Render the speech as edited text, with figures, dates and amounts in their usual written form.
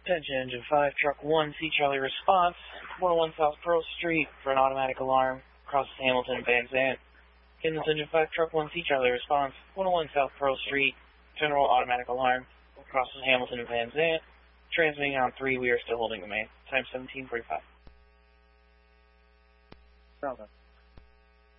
Attention Engine 5, Truck 1, C Charlie response, 101 South Pearl Street for an automatic alarm, crosses Hamilton and Van Zandt. Again, this Engine 5, Truck 1, C Charlie response, 101 South Pearl Street, general automatic alarm, crosses Hamilton and Van Zandt. Transmitting on 3, we are still holding the main. Time 17:45. Bravo.